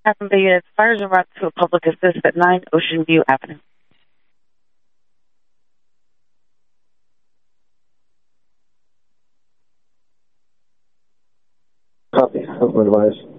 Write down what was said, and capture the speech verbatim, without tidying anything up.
Captain Bay units, fires en route to a public assist at nine Ocean View Avenue. Copy. Open advice.